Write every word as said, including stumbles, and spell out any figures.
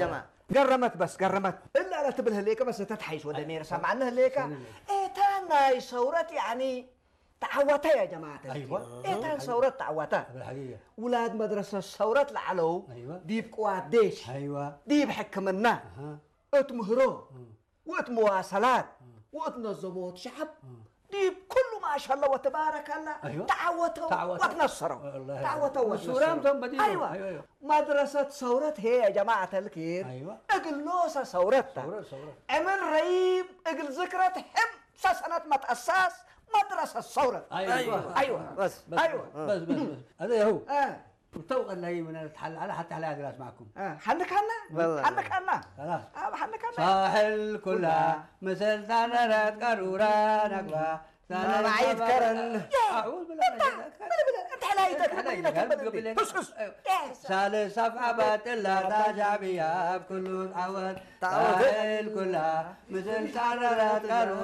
جماعة قرمت بس قرمت إلا لا تبلها ليك بس تتحيش ولا مير سمعنا ليك إيه تانا ثورات يعني تعوتها يا جماعة أيوة إيه تان ثورات تعوتها بالحقيقة ولاد مدرسة ثورات لعلو أيوة دي بقوات ديش أيوة دي بحكمنا أها وقت مهرو وقت مواصلات وقت نظموت شعب دي كله ما شاء الله وتبارك الله أيوة. تعوتوا تعوتوا. وتنصروا والله. تعوتوا وسورام وتنصروا تم بديهم. أيوة. أيوة، أيوة. مدرسة ثورة هي يا جماعة الخير أيوة. اقلوسة ثورتها ثورة ثورة عمل رهيب اقل ذكرى هم سنة ما تأسس مدرسة الثورة أيوة. أيوة أيوة بس بس أيوة بس بس بس هذا هو آه وتوقع اللي من الحل على حتى على أدرس معكم آه حنك حنا والله. حنك حنا خلاص آه حنك حنا ساحل كلها مثل ثانرات قارورة نقوى ما معيد كرن أعوذ بالله من الشيطان انت حلايتك سال صفعة باتلا تاجابية بكل عوض ساحل كلها مثل ثانرات قارورة